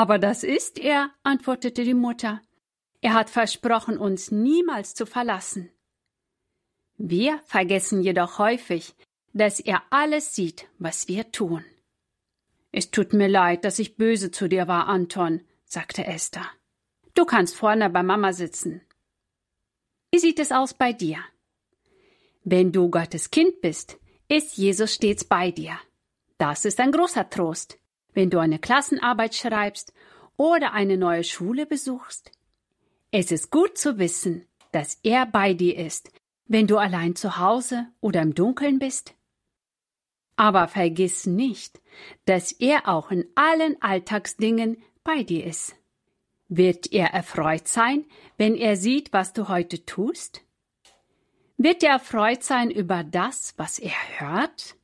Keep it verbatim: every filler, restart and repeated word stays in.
Aber das ist er, antwortete die Mutter. Er hat versprochen, uns niemals zu verlassen. Wir vergessen jedoch häufig, dass er alles sieht, was wir tun. Es tut mir leid, dass ich böse zu dir war, Anton, sagte Esther. Du kannst vorne bei Mama sitzen. Wie sieht es aus bei dir? Wenn du Gottes Kind bist, ist Jesus stets bei dir. Das ist ein großer Trost, wenn du eine Klassenarbeit schreibst oder eine neue Schule besuchst. Es ist gut zu wissen, dass er bei dir ist, wenn du allein zu Hause oder im Dunkeln bist. Aber vergiss nicht, dass er auch in allen Alltagsdingen bei dir ist. Wird er erfreut sein, wenn er sieht, was du heute tust? Wird er erfreut sein über das, was er hört?